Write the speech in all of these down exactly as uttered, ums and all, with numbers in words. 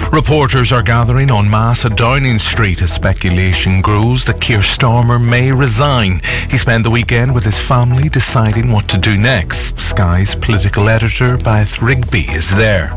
Reporters are gathering en masse at Downing Street as speculation grows that Keir Starmer may resign. He spent the weekend with his family deciding what to do next. Sky's political editor Beth Rigby is there.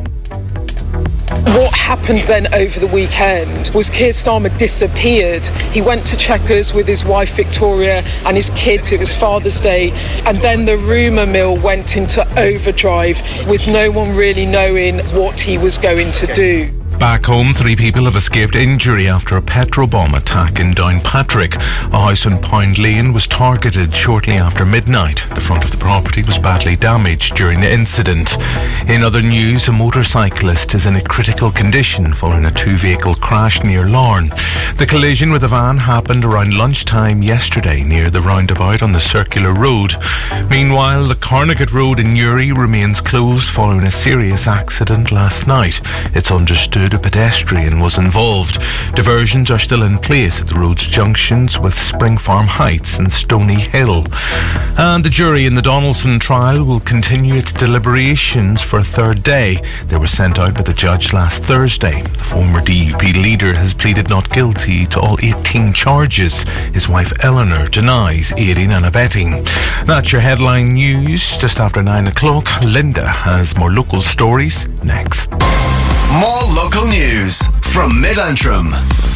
What happened then over the weekend was Keir Starmer disappeared. He went to Chequers with his wife Victoria and his kids. It was Father's Day. And then the rumour mill went into overdrive with no one really knowing what he was going to do. Back home, three people have escaped injury after a petrol bomb attack in Downpatrick. A house in Pound Lane was targeted shortly after midnight. The front of the property was badly damaged during the incident. In other news, a motorcyclist is in a critical condition following a two-vehicle crash near Larne. The collision with a van happened around lunchtime yesterday near the roundabout on the Circular Road. Meanwhile, the Carnegie Road in Newry remains closed following a serious accident last night. It's understood a pedestrian was involved. Diversions are still in place at the road's junctions with Spring Farm Heights and Stony Hill. And the jury in the Donaldson trial will continue its deliberations for a third day. They were sent out by the judge last Thursday. The former D U P leader has pleaded not guilty to all eighteen charges. His wife Eleanor denies aiding and abetting. That's your headline news. Just after nine o'clock, Linda has more local stories next. More local news from Mid-Antrim.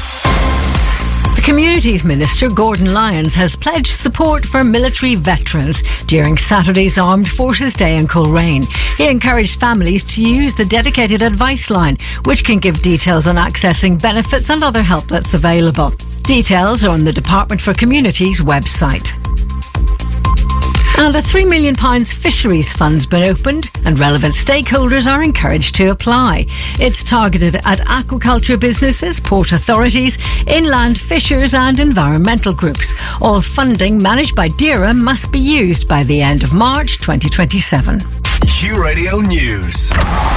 The Communities Minister, Gordon Lyons, has pledged support for military veterans during Saturday's Armed Forces Day in Coleraine. He encouraged families to use the dedicated advice line, which can give details on accessing benefits and other help that's available. Details are on the Department for Communities website. And a three million pounds fisheries fund's been opened and relevant stakeholders are encouraged to apply. It's targeted at aquaculture businesses, port authorities, inland fishers and environmental groups. All funding managed by DERA must be used by the end of March twenty twenty-seven. Q Radio News.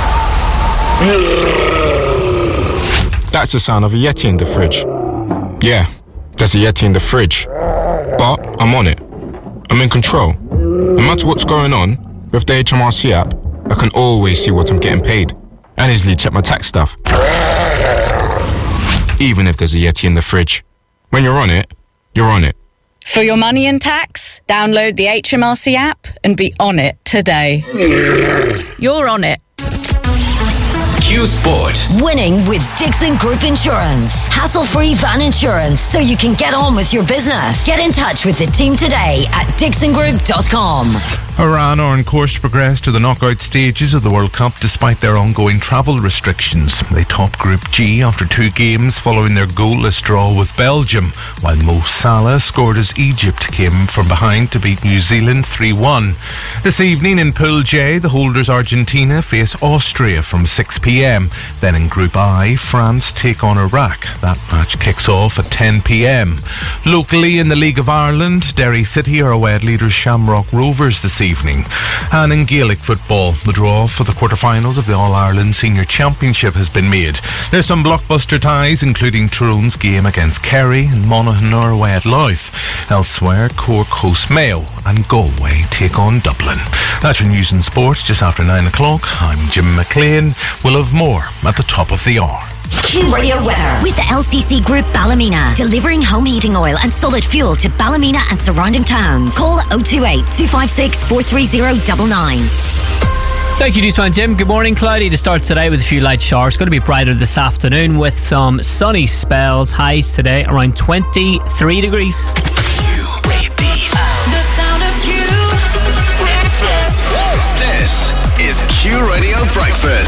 That's the sound of a Yeti in the fridge. Yeah, there's a Yeti in the fridge. But I'm on it. I'm in control. No matter what's going on, with the H M R C app, I can always see what I'm getting paid and easily check my tax stuff. Even if there's a Yeti in the fridge. When you're on it, you're on it. For your money and tax, download the H M R C app and be on it today. You're on it. Q Sport. Winning with Dixon Group Insurance. Hassle-free van insurance so you can get on with your business. Get in touch with the team today at dixon group dot com. Iran are on course to progress to the knockout stages of the World Cup despite their ongoing travel restrictions. They top Group G after two games following their goalless draw with Belgium, while Mo Salah scored as Egypt came from behind to beat New Zealand three one. This evening in Pool J, the holders Argentina face Austria from six p.m. Then in Group I, France take on Iraq. That match kicks off at ten p.m. Locally in the League of Ireland, Derry City are away at leaders Shamrock Rovers this evening. And in Gaelic football, the draw for the quarter-finals of the All-Ireland Senior Championship has been made. There's some blockbuster ties, including Tyrone's game against Kerry and Monaghan are away at Louth. Elsewhere, Cork host Mayo and Galway take on Dublin. That's your news and sport just after nine o'clock. I'm Jim McLean. We'll have more at the top of the hour. Q Radio weather with the L C C Group Ballymena, delivering home heating oil and solid fuel to Ballymena and surrounding towns. Call oh two eight, two five six, four three oh nine nine. Thank you, Newsman Jim. Good morning. Cloudy to start today with a few light showers. Going to be brighter this afternoon with some sunny spells. Highs today around twenty-three degrees. Q Radio. The sound of Q Breakfast. This is Q Radio Breakfast.